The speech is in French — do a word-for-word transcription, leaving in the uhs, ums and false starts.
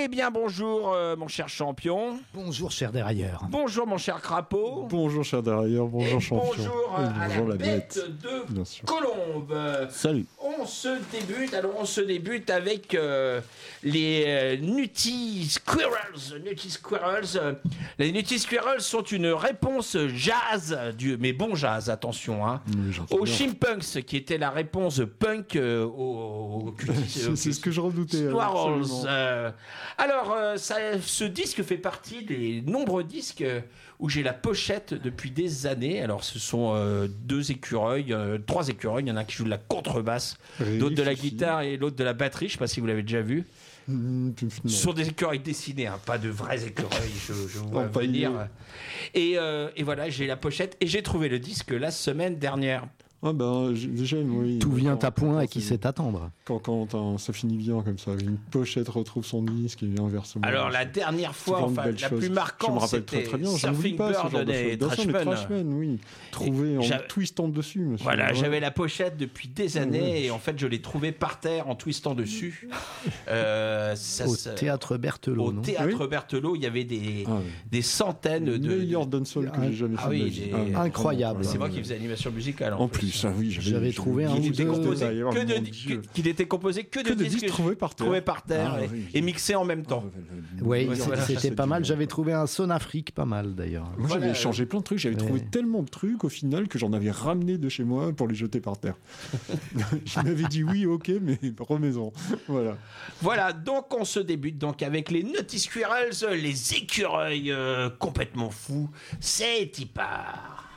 bien, bonjour, euh, mon cher champion. Bonjour, cher dérailleur. Bonjour, mon cher crapaud. Bonjour, cher dérailleur. Bonjour, Et champion. bonjour euh, à bonjour, la, la bête, bête. de Bien sûr. Colombe. Salut. On se débute, alors on se débute avec euh, les euh, Nutty Squirrels. Nutty Squirrels. euh, les Nutty Squirrels sont une réponse jazz, du, mais bon jazz, attention, hein, Oui, j'entends aux bien. Chimpunks, qui était la réponse punk euh, aux, aux cuties- C'est aux c'est ce que je redoutais. euh, Squirrels. absolument. Euh, alors, euh, ça, ce disque fait partie des nombreux disques euh, où j'ai la pochette depuis des années. Alors, ce sont euh, deux écureuils, euh, trois écureuils. Il y en a un qui joue de la contrebasse, Riff l'autre de la aussi. guitare et l'autre de la batterie. Je ne sais pas si vous l'avez déjà vu. Mmh, pff, non. Ce sont des écureuils dessinés, hein, pas de vrais écureuils, je, je vous vois Non, pas venir. idée. Et, euh, et voilà, j'ai la pochette et j'ai trouvé le disque la semaine dernière. Ah ben, j'ai- déjà, oui. Tout vient Quand- à point quand et qui c'est- sait attendre. Quand, quand un- ça finit bien comme ça, une pochette retrouve son disque et inversement. Alors, la C'est dernière fois, vraiment une enfin, belle la chose. plus Je me marquante, rappelle très c'était très bien. J'en oublie Surfing pas ce Bird genre de des choses. Bien sûr, les Trashmen. Trashmen, oui. Trouvé en j'avais- twistant dessus, monsieur. Voilà, Ouais. j'avais la pochette depuis des années Ouais. et en fait je l'ai trouvée par terre en twistant dessus. Euh, ça, Au ça- théâtre Berthelot, au non théâtre Berthelot, il y avait des, Ah, oui. des centaines Le de. meilleur dancehall que Ah, j'ai jamais ah fait de oui, ma vie. des- vraiment, Incroyable. C'est moi vraiment. qui faisais l'animation musicale. En plus, ah oui, J'avais j'avais trouvé un Il ou était deux- composé détails. Oh, que de mon di- Dieu. que- qu'il était composé que Que de de disques disques trouvés par terre. trouvés par terre Ah, et, oui. et mixés en même temps. Oui, Ouais, c'est- voilà. c'était pas du mal. bon. J'avais trouvé un son Afrique pas mal d'ailleurs. Moi, Voilà. j'avais changé plein de trucs. J'avais Ouais. trouvé tellement de trucs au final que j'en avais ramené de chez moi pour les jeter par terre. Je m'avais dit oui, ok, mais remets-en. Voilà. Voilà, donc on se débute donc avec les Nutty Squirrels, les écureuils euh, complètement fous. C'est y part.